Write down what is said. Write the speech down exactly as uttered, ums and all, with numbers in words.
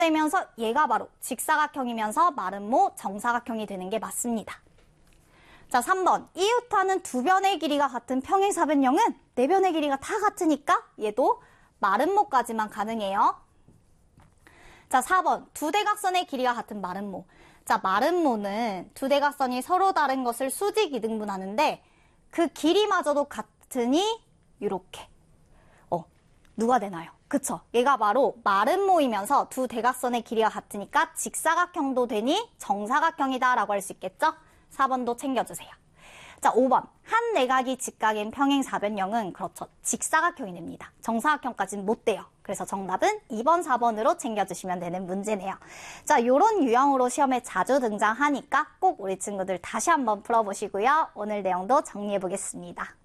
되면서 얘가 바로 직사각형이면서 마름모 정사각형이 되는 게 맞습니다. 자, 삼 번. 이웃하는 두 변의 길이가 같은 평행사변형은 네 변의 길이가 다 같으니까 얘도 마름모까지만 가능해요. 자, 사 번. 두 대각선의 길이가 같은 마름모. 자, 마름모는 두 대각선이 서로 다른 것을 수직 이등분하는데 그 길이마저도 같으니 이렇게. 어, 누가 되나요? 그쵸? 얘가 바로 마름모이면서 두 대각선의 길이가 같으니까 직사각형도 되니 정사각형이다 라고 할 수 있겠죠? 사 번도 챙겨주세요. 자, 오 번. 한 내각이 직각인 평행사변형은 그렇죠. 직사각형이 됩니다. 정사각형까지는 못 돼요. 그래서 정답은 이 번, 사 번으로 챙겨주시면 되는 문제네요. 자, 요런 유형으로 시험에 자주 등장하니까 꼭 우리 친구들 다시 한번 풀어보시고요. 오늘 내용도 정리해보겠습니다.